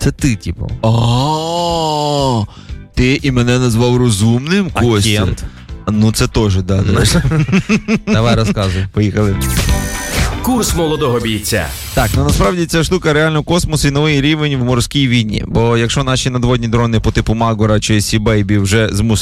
Це ти, типу. Ти і мене назвав розумним, Костя? Агент. Ну, це теж, да. Давай, розказуй. Поїхали. Курс молодого бійця. Так, ну насправді ця штука реально космос і новий рівень в морській війні. Бо якщо наші надводні дрони по типу Магора чи Сі-Бейбі вже змусили